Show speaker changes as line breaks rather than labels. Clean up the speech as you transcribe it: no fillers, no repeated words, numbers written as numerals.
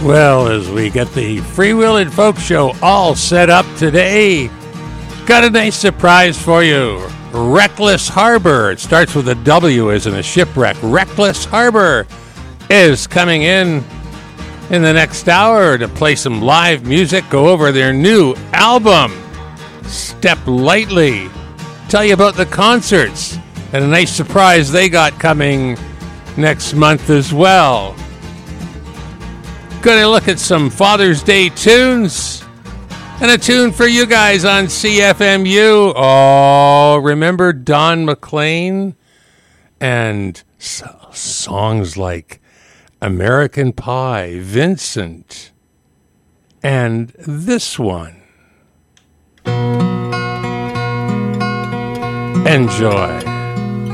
Well, as we get the Freewheelin' Folk Show all set up today, got a nice surprise for you. Reckless Harbor. It starts with a W as in a shipwreck. Reckless Harbor is coming in the next hour to play some live music, go over their new album, Step Lightly, tell you about the concerts, and a nice surprise they got coming next month as well. Gonna look at some Father's Day tunes and a tune for you guys on CFMU. Oh, remember Don McLean? And songs like American Pie, Vincent, and this one. Enjoy.